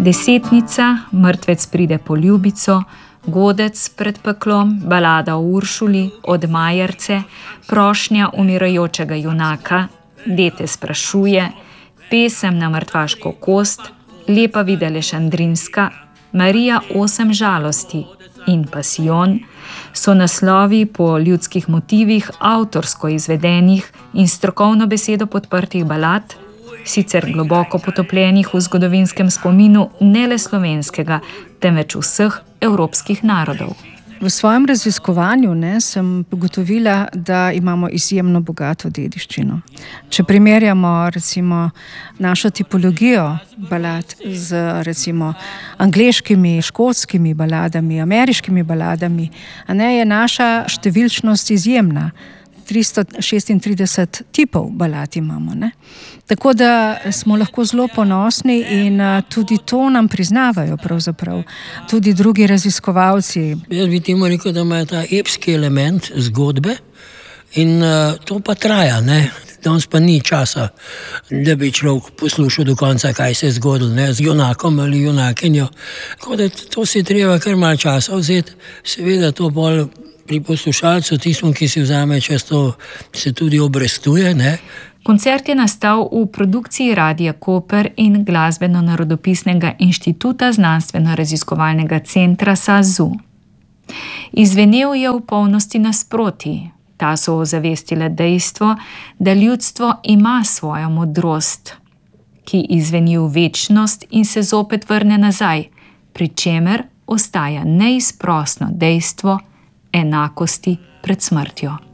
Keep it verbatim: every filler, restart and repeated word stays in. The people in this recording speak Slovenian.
Desetnica, Mrtvec pride po ljubico, Godec pred peklom, Balada o Uršuli, Od Majerce, Prošnja umirajočega junaka, Dete sprašuje, Pesem na mrtvaško kost, Lepa Videle-Šandrinska, Marija osem žalosti in Pasijon so naslovi po ljudskih motivih avtorsko izvedenih in strokovno besedo podprtih balad, sicer globoko potopljenih v zgodovinskem spominu ne le slovenskega, temveč vseh evropskih narodov. V svojem raziskovanju ne, sem ugotovila, da imamo izjemno bogato dediščino. Če primerjamo recimo našo tipologijo balad z recimo angleškimi, škotskimi baladami, ameriškimi baladami, a ne, je naša številčnost izjemna. tristo šestintrideset tipov balad imamo. Ne? Tako da smo lahko zelo ponosni in tudi to nam priznavajo pravzaprav tudi drugi raziskovalci. Jaz bi temu rekel, da ima ta epski element zgodbe in uh, to pa traja, ne? Danes pa ni časa, da bi človek poslušal do konca, kaj se je zgodilo, ne? Z junakom ali junakinjo. Tako da to si treba kar malo časa vzeti, seveda to bolj pri poslušalcu, tistom, ki si vzame často, se tudi obrestuje. Ne? Koncert je nastal v produkciji Radia Koper in Glasbeno-narodopisnega inštituta Znanstveno-raziskovalnega centra SAZU. Izvenel je v polnosti nasproti. Ta so ozavestile dejstvo, da ljudstvo ima svojo modrost, ki izveni v večnost in se zopet vrne nazaj, pri čemer ostaja neizprosno dejstvo enakosti pred smrtjo.